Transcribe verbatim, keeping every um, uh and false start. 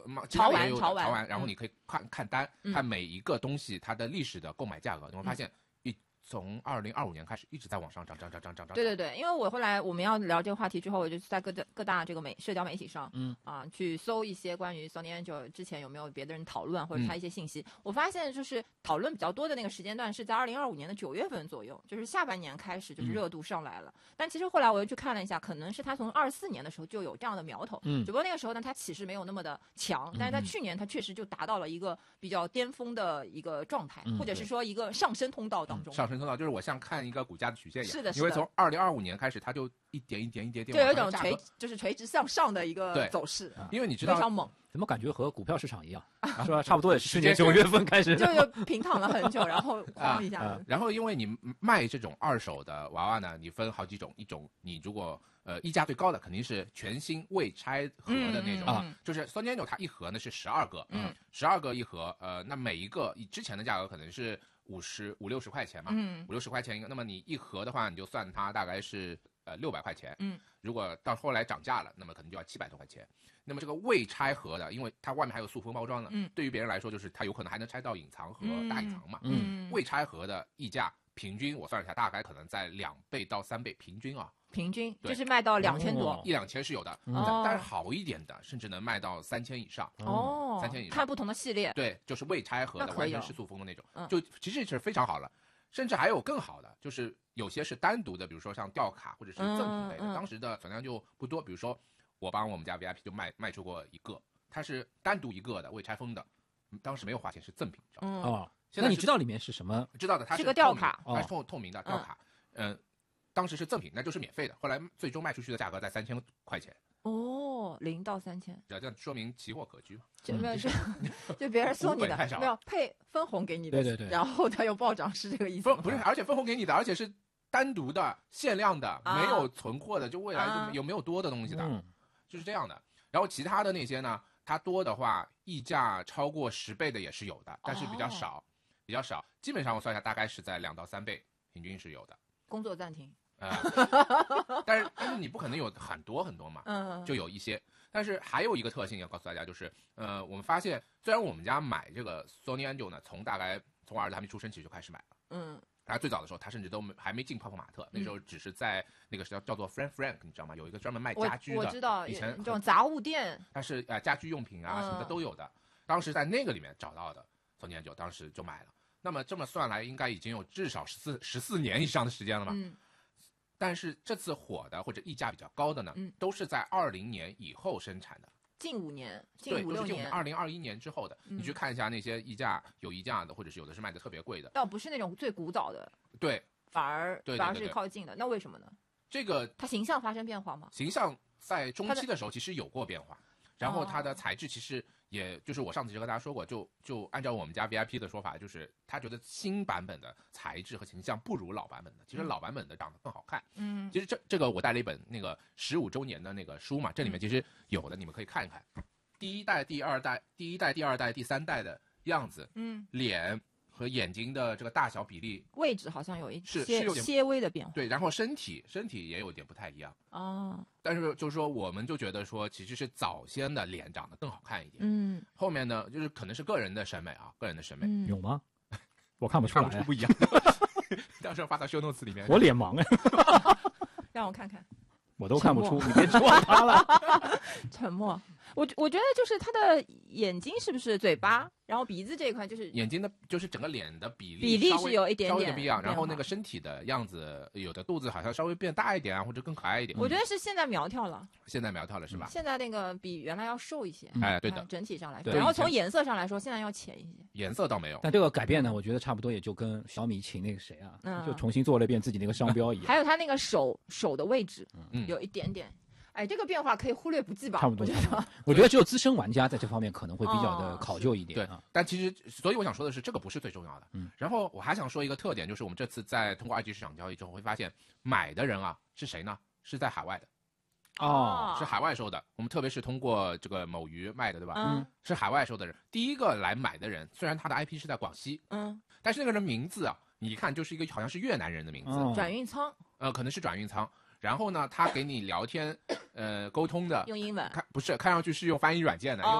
潮玩潮玩潮玩，然后你可以看、嗯、看单，看每一个东西它的历史的购买价格，你会发现。嗯从二零二五年开始一直在往上涨，涨涨涨涨涨。 对对对，因为我后来我们要聊这个话题之后，我就在各大各大这个媒社交媒体上，嗯啊，去搜一些关于 Sony Angel 之前有没有别的人讨论或者他一些信息。嗯、我发现就是讨论比较多的那个时间段是在二零二五年的九月份左右，就是下半年开始就是热度上来了。嗯、但其实后来我又去看了一下，可能是他从二四年的时候就有这样的苗头，嗯，只不过那个时候呢，他起势没有那么的强，但是在去年他确实就达到了一个比较巅峰的一个状态，嗯、或者是说一个上升通道当中。 嗯、上升通道就是我像看。一个股价的曲线一样， 是的， 因为从二零二五年开始，它就一点一点一点点， 就有一种垂，就是垂直向上的一个走势。 因为你知道非常猛， 怎么感觉和股票市场一样，是吧？差不多也是去年九月份开始， 就就平躺了很久，然后哐一下、 啊。然后因为你卖这种二手的娃娃呢，你分好几种，一种你如果呃溢价最高的肯定是全新未拆盒的那种啊，嗯嗯、就是 Sony Angel 它一盒呢是十二个，嗯，十二个一盒，呃，那每一个以之前的价格可能是。五十五六十块钱嘛，嗯，五六十块钱一个，那么你一盒的话，你就算它大概是呃六百块钱，嗯，如果到后来涨价了，那么可能就要七百多块钱。那么这个未拆盒的，因为它外面还有塑封包装的，嗯，对于别人来说就是它有可能还能拆到隐藏和大隐藏嘛，嗯，未拆盒的溢价平均我算了一下，大概可能在两倍到三倍平均啊。 平均就是卖到两千多， 一两千是有的，哦、但是好一点的甚至能卖到三千以上哦， 三千以上， 看不同的系列， 对，就是未拆盒的，完全是塑封的那种，嗯、就其实是非常好了，甚至还有更好的，就是有些是单独的，比如说像吊卡或者是赠品类的，嗯嗯、当时的总量就不多，比如说我帮我们家 V I P 就卖卖出过一个，它是单独一个的未拆封的，当时没有花钱是赠品，知道吗？ 哦，那你知道里面是什么？ 知道的，它是个吊卡， 它是透透明的吊卡，嗯。当时是赠品，那就是免费的。后来最终卖出去的价格在三千块钱。 哦，零到三千， 这样说明奇货可居嘛？ 就没有是，就别人送你的，没有配分红给你的， 对对对， 然后他又暴涨，是这个意思吗？ 不是，而且分红给你的，而且是单独的、限量的，啊、没有存货的，就未来就有没有多的东西的，啊、就是这样的。然后其他的那些呢，它多的话，溢价超过十倍的也是有的，但是比较少，哦、比较少。基本上我算一下，大概是在两到三倍，平均是有的。 工作暂停。 呃，但是但是你不可能有很多很多嘛，嗯，就有一些。但是还有一个特性要告诉大家，就是呃，我们发现虽然我们家买这个 Sony Angel 呢，从大概从我儿子还没出生起就开始买了，嗯，然后最早的时候他甚至都没还没进泡泡玛特，嗯、那时候只是在那个叫叫做 Frank Frank， 你知道吗？有一个专门卖家居的， 我, 我知道， 以前这种杂物店， 但是呃家居用品啊、嗯、什么的都有的。当时在那个里面找到的 Sony Angel， 当时就买了。那么这么算来，应该已经有至少十四十四年以上的时间了吧？嗯。但是这次火的或者溢价比较高的呢，嗯、都是在二零年以后生产的， 近五年，近五六年， 二零二一年之后的，嗯、你去看一下那些溢价有溢价的，或者是有的是卖的特别贵的， 倒不是那种最古早的， 对， 反而对对对对反而是靠近的，那为什么呢？ 这个它形象发生变化吗？ 形象在中期的时候其实有过变化，然后它的材质其实也就是我上次就跟大家说过，就就按照我们家 V I P 的说法，就是他觉得新版本的材质和形象不如老版本的，其实老版本的长得更好看。嗯，其实这这个我带了一本那个十五周年的那个书嘛，这里面其实有的，你们可以看一看，第一代、第二代、第一代、第二代、第三代的样子，嗯，脸和眼睛的这个大小比例位置好像有一些是有点些微的变化， 对，然后身体身体也有点不太一样哦。 但是就是说，我们就觉得说，其实是早先的脸长得更好看一点，嗯，后面呢，就是可能是个人的审美啊，个人的审美、 嗯、有吗？我看不出来， 看不出不一样。到时候发到 show notes 里面， 我脸盲哎， 让我看看。 我都看不出，你别指望他了。 沉默。我我觉得就是他的眼睛是不是嘴巴，然后鼻子这一块就是眼睛的，就是整个脸的比例比例是有一点点稍微的不一样，然后那个身体的样子，有的肚子好像稍微变大一点啊，或者更可爱一点。 我觉得是现在苗条了， 现在苗条了是吧？ 现在那个比原来要瘦一些， 哎，对的， 整体上来说，然后从颜色上来说，现在要浅一些。 颜色倒没有， 但这个改变呢，我觉得差不多也就跟小米请那个谁啊，嗯、就重新做了一遍自己那个商标一样。 还有他那个手手的位置，嗯，有一点点。哎，这个变化可以忽略不计吧？ 差不多， 我觉得， 我觉得只有资深玩家在这方面可能会比较的考究一点。 对，但其实，所以我想说的是，这个不是最重要的。嗯，然后我还想说一个特点，就是我们这次在通过二级市场交易之后，会发现买的人啊是谁呢？是在海外的。 哦， 是海外收的。我们特别是通过这个某鱼卖的，对吧？嗯，是海外收的人。第一个来买的人，虽然他的 I P 是在广西，嗯，但是那个人名字啊，你一看就是一个好像是越南人的名字， 哦、转运仓。 呃，可能是转运仓。然后呢，他给你聊天，呃，沟通的用英文， 看不是看上去是用翻译软件的。哦